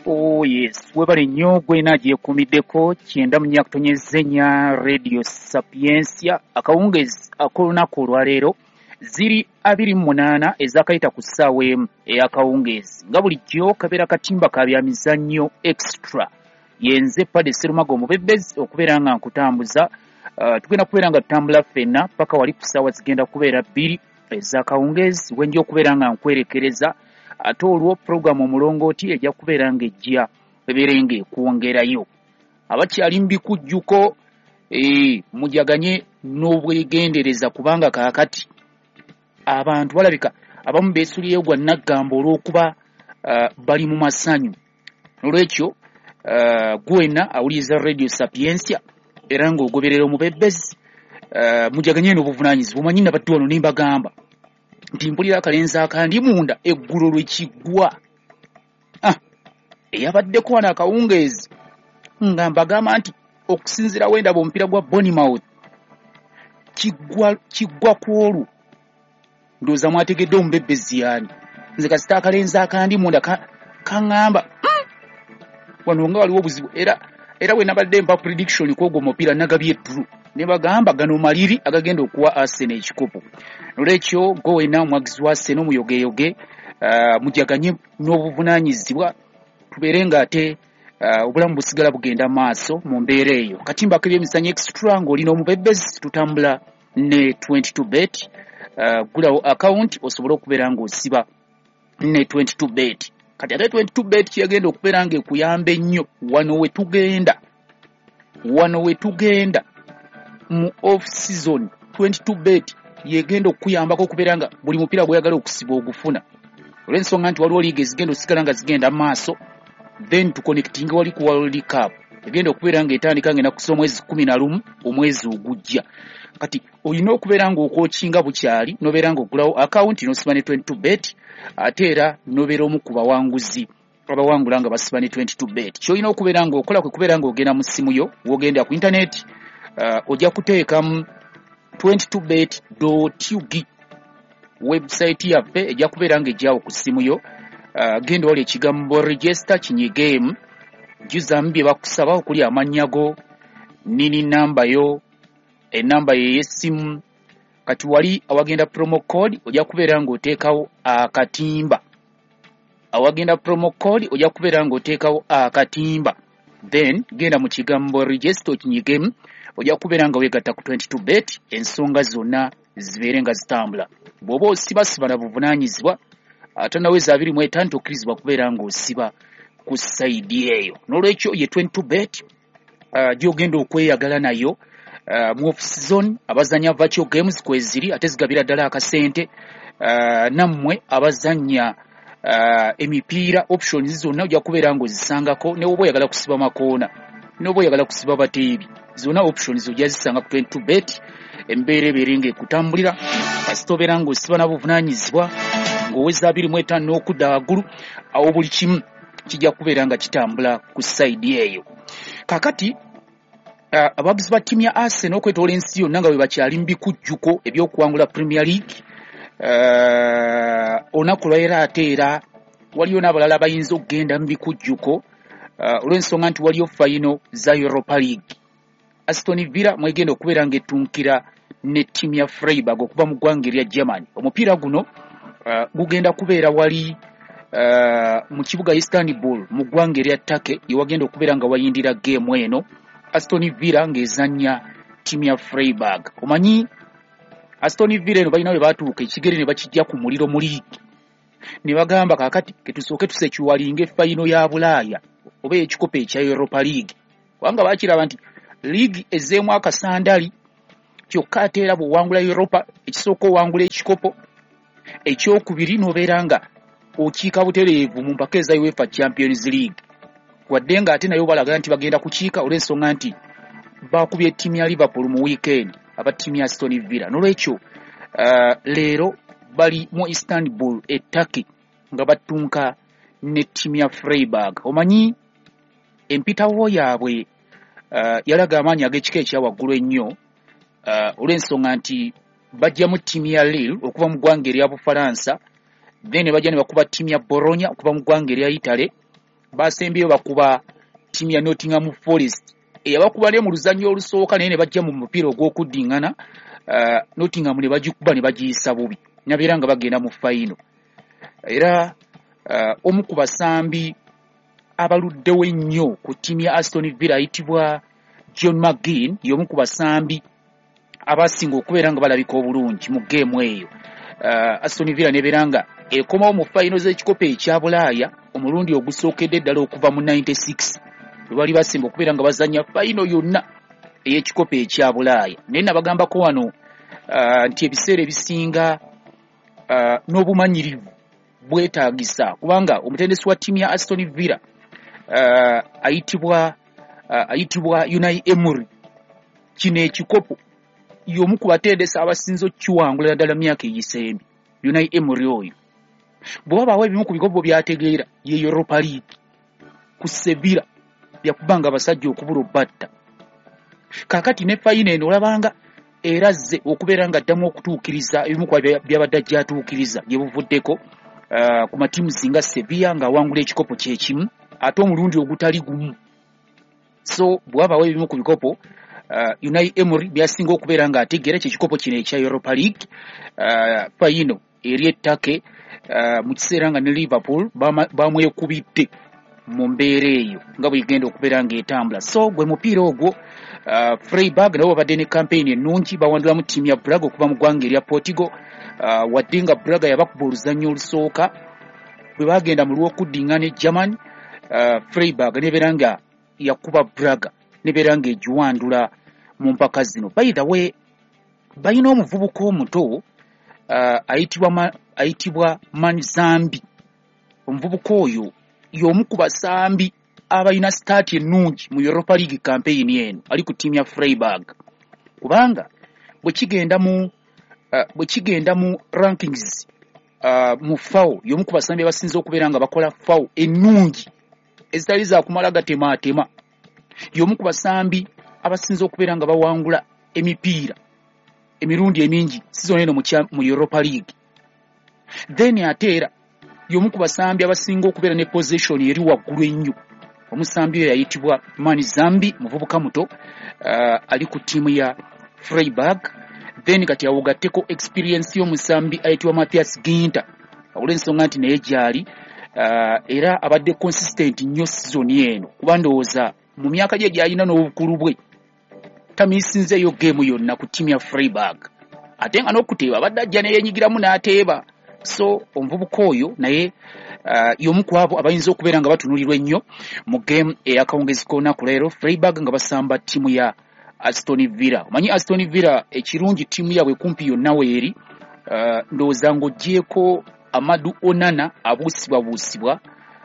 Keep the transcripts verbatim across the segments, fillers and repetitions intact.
Oh yes, webale nnyo gwe nagiye kumiddeko kyenda mu nyakutonyezenya Radio Sapiensia akawungezi ak'olunaku olwaleero ziri abiri mu munaana ezakayita ku ssaawa emu ey'akawungezi nga bulijjo kabeera katimba ka byamizannyo extra yenze Padde Sserumago Omubebbezi okubeera nga nkutambuza. Uh, tugenda kubeera nga tutambula ffenna paka wali ku ssaawa zigenda kubeera bbiri ez'akawungezi wenja okubeera nga nkwerekereza ate olwo programu omulongooti ejja kubeera ng'ejja ebeere ng'ekwongerayo abakyali mu bikujjuko eh, mujaganye n'obwegendereza kubanga kaakati abantu balabika abamu beesuliyeyo gwa naggamba olw'okuba uh, bali mu masanyu. Olw'ekyo uh, gwena awuliriza Radio Sapiensia era ng'ogoberera Omubebbezi uh, mujaganye n'obuvunaanyizibwa. Omanyi nabadde wano ne mbagamba nti mpulira akalenzi akandi munda eggulo lwe kiggwa ah, eyabaddeko wano akawungeezi nga mbagamba nti okusinziira wendaba omupiira gwa Bournemouth kiggwa kiggwa ku olwo ndowooza mwategedde Omubebbezi yaani nze kasita akalenzi akandi munda kaŋŋamba ka mm, wano nga waliwo obuzibu era era we nabadde mpa prediction kwogwo omupiira nagabye ettulu ne bagamba gano maliri agagenda okuwa Arsenal ekikopo. Olw'ekyo gwe wena omwagizi wa Arsenal omuyogeyoge uh, mujaganye n'obuvunaanyizibwa tubeere ng'ate uh, obulamu busigala bugenda maaso mu mbeera eyo. Katimba k'ebyemizannyo extra ng'olina Omubebbezi tutambula ne twenty-two bet uh, gulawo account osobole okubeera ng'osiba ne twenty-two bet. Kati ate twenty-two bet kyegenda okubeera ng'ekuyamba ennyo wano we tugenda wano we tugenda mu off season. Twenty-two bet yegenda okuyambako okubeera nga buli mupiira gweyagala okusiba ogufuna olw'ensonga nti waliwo liiga ezigenda osigala nga zigenda maaso then tuconnecting wali ku World Cup egenda okubeera ng'etandika ng'enakusa omwezi kumi na lumu omwezi ogujja. Kati olina okubeera ng'okookinga bukyali n'obeera ng'ogulawo account n'osiba ne twenty-two bet ate era n'obeera omu ku bawanguzi abawangula nga basiba ne twenty-two bet. Ky'olina okubeera ng'okola kwe kubeera ng'ogenda mu ssimu yo w'ogenda ku internet uh, ojja kuteekamu twenty-two bet dot u g website yaffe ejja kubeera ng'ejjaawo ku ssimu yo. Uh, genda wali ekigambo register kinyigeemu jjuzaamu bye bakusaba okuli amannya go nini namba yo enamba yo ey'essimu. Kati wali awagenda promo code ojja kubeera ng'oteekawo akatimba awagenda promo code ojja kubeera ng'oteekawo akatimba then genda mu kigambo register kinyigeemu ojja kubeera nga weegatta ku twenty-two bet ensonga zonna zibeere nga zitambula. Bw'oba osibasiba na buvunaanyizibwa ate naweza abiri mu etaano tokkirizibwa kubeera ng'osiba ku sayidi eyo. N'olwekyo ye twenty-two bet uh, gy'ogenda okweyagala nayo uh, mu off-season abazannya virtual games kweziri ate zigabira ddala akasente uh, nammwe abazannya uh, emipiira options zonna ojja kubeera ng'ozisangako ne woba oyagala kusiba makoona ne woba oyagala kusiba bateebi zonna options ojja zisanga ku twenty-two bet. Embeera ebeere ng'ekutambulira kasita obeera ng'osiba na buvunaanyizibwa ng'oweza abiri mu etaano n'okudda waggulu awo buli kimu kijja kubeera nga kitambula ku sayidi eyo. Kaakati uh, abaguzi ba ttiimu ya Arsenal okwetoola ensi yonna nga bwe bakyali mu bikujjuko eby'okuwangula Premier League uh, olunaku lwaleero ate era waliyo n'abalala bayinza okugenda mu bikujjuko uh, olw'ensonga nti waliyo fayino za Europa League. Aston Villa mwegenda okubeera ng'ettunkira ne ttiimu ya Freiburg okuva mu ggwanga erya Germany. Omupiira guno uh, gugenda kubeera wali uh, mu kibuga Istanbul mu ggwanga erya Turkey yewagenda okubeera nga wayindira geemu eno Aston Villa ng'ezannya ttiimu ya Freiburg. Omanyi Aston Villa eno balina we baatuuka ekigere ne bakijja ku muliro mu liigi ne bagamba kaakati ketusooke tusekiwalinga efayino ya Bulaaya oba ekikopo ekya Europa League kubanga baakiraba nti liigi ezzeemu akasandali kyokka ate era bw'owangula Europa ekisooka owangula ekikopo ekyokubiri n'obeera nga okiika butereevu mu mpaka eza UEFA Champions League wadde nga ate nayo balaga nti bagenda kukiika olw'ensonga nti baakubye ttiimu ya Liverpool mu weekend aba ttiimu ya Aston Villa. N'olwekyo uh, leero bali mu Istanbul e Turkey nga battunka ne ttiimu ya Freiburg. Omanyi empitawo yaabwe uh, yalaga amaanyi ag'ekika ekya waggulu ennyo uh, olw'ensonga nti bajja mu ttiimu ya Lille okuva mu ggwanga erya Bufalansa then bajja ne bakuba ttiimu ya Bologna okuva mu ggwanga erya Italy basembyeyo bakuba ttiimu ya Nottingham Forest eyabakuba ne mu luzannya olusooka naye ne bajja mu mupiira ogw'okuddingana. uh, Nottingham ne bagikuba ne bagiyisa bubi nabeera nga bagenda mu final. Era uh, omu ku basambi abaluddewo ennyo ku ttiimu ya Aston Villa ayitibwa John McGinn, y'omu ku basambi abasinga okubeera nga balabika obulungi mu geemu eyo. uh, Aston Villa nebeera nga ekomawo mu final z'ekikopo ekya Bulaaya omulundi ogusookedde ddala okuva mu ninety-six bwe bali basimba okubeera nga bazannya final yonna ey'ekikopo ekya Bulaaya. Naye nabagambako wano uh, nti ebiseera ebisinga uh, n'obumanyirivu bwetaagisa kubanga omutendesi wa ttiimu ya Aston Villa uh, ayitibwa uh, ayitibwa Unai Emery. Kino ekikopo y'omu ku batendesi abasinze okukiwangula ddala myaka egisembi. Unai Emery oyo bwe wabaawo ebimu ku bikopo byategeera ye Europa League ku Sevilla byakubanga abasajja okubula obbatta. Kaakati ne fayina eno olabanga erazze okubeera nga addamu okutuukiriza ebimu ku byabadde ajja atuukiriza gye buvuddeko uh, ku matiimu zinga Sevilla ng'awangula ekikopo kye kimu ate omulundi ogutali gumu. So bwe wabaawo ebimu ku bikopo uh, Unai Emery byasinga okubeera nga ategeera kye kikopo kino ekya Europa League. uh, fayino eri ettake uh, mu kiseera nga ne Liverpool bamwekubidde mu mbeera eyo nga bwegenda okubeera ng'etambula. So gwe mupiira ogwo uh, Freiburg nabo babadde ne campaign ennungi bawandulamu ttiimu ya Braga okuva mu ggwanga erya Portugal. uh, wadde nga Braga yabakuba oluzannya olusooka bwe bagenda mu lw'okuddingana e Germany. uh, Freiburg nebeera nga yakuba Braga nebeera nga egiwandula mu mpaka zino. By the way balina omuvubuka omuto uh, ayitibwa ma, ayitibwa Manzambi. Omuvubuka oyo y'omu ku basambi abalina sitaati ennungi mu Europa League campaign eno ali ku ttiimu ya Freiburg kubanga bwe kigenda mu uh, bwe kigenda mu rankings uh, mu foul y'omu ku basambi abasinze okubeera nga bakola foul ennungi ezitali za kumala gatemaatema. Y'omu ku basambi abasinze okubeera nga bawangula emipiira emirundi emingi season eno mu Europa League. Then ate era y'omu ku basambi abasinga okubeera ne possession eri waggulu ennyo. Omusambi oyo yayitibwa Manzambi, muvubuka muto uh, ali ku ttiimu ya Freiburg. Then kati awogatteko experience y'omusambi ayitibwa Matthias Ginter olw'ensonga nti naye gyali uh, era abadde consistent nnyo season eno kuba ndowooza mu myaka gye gyalina n'obukulu bwe tamiisinzeeyo geemu yonna ku ttiimu ya Freiburg. Ate nga n'okuteeba abadde ajja ne yeenyigiramu n'ateeba. So omuvubuka oyo naye uh, y'omu ku abo abayinza okubeera nga batunulirwa ennyo mu geemu ey'akawungezi k'olunaku leero. Freiburg nga basamba ttiimu ya Aston Villa. Omanyi Aston Villa ekirungi ttiimu yaabwe kumpi yonna weeri. uh, ndowooza ng'oggyeko Amadou Onana abuusibwabuusibwa.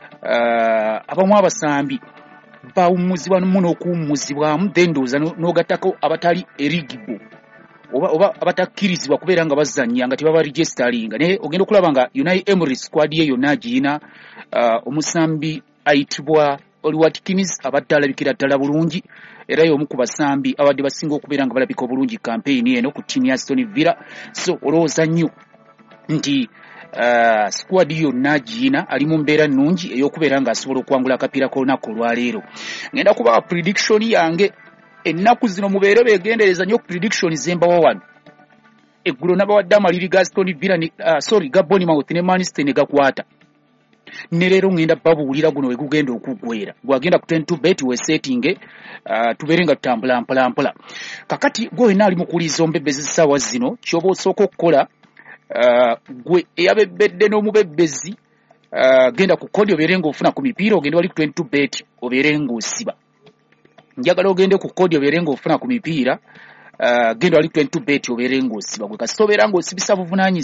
uh, abamu abasambi bawummuzibwamu n'okuwummuzibwamu then ndowooza n'ogattako abatali eligible oba oba abatakkirizibwa kubeera nga bazannya nga tebaba registeringa. Naye ogenda okulaba nga Unai Emery squad ye yonna agirina. uh, omusambi ayitibwa Oli Watkins abadde alabikira ddala bulungi era y'omu ku basambi abadde basinga okubeera nga balabika obulungi campaign eno ku ttiimu ya Aston Villa. So olowooza nnyo nti uh, squad yonna agirina ali mu mbeera nnungi ey'okubeera nga asobola okwangula akapiira k'olunaku olwaleero. Ngenda kuba prediction yange ennaku zino mubeere beegendereza nnyo prediction zembawa wano. Eggulo nabawadde amaliri ga Aston Villa ni, uh, sorry ga Bournemouth ne Manchester ne gakwata. Ne leero ngenda babuulira guno we gugenda okuggwera. Gwagenda ku ten to bet we setting uh, tubeere nga tutambula mpola mpola. Kakati gwe wena ali mu kuliza omubebbezi ssaawa zino ky'oba osooka okukola uh, gwe eyabebbedde n'omubebbezi uh, genda ku kodi obeere ng'ofuna ku mipiira ogende wali ku ten to bet obeere ng'osiba. Njagala ogende ku kodi obeere ng'ofuna ku mipiira uh, genda wali ku ten to bet obeere ng'osiba. Gwe kasita obeera ng'osibisa buvunaanyi